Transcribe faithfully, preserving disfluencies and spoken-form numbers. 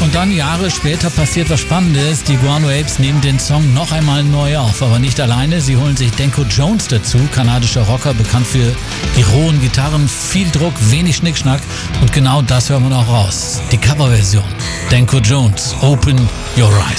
und dann Jahre später passiert was Spannendes. Die Guano Apes nehmen den Song noch einmal neu auf, aber nicht alleine. Sie holen sich Danko Jones dazu, kanadischer Rocker, bekannt für die rohen Gitarren, viel Druck, wenig Schnickschnack und genau das hören wir auch raus. Die Coverversion. Danko Jones, Open Your Eyes.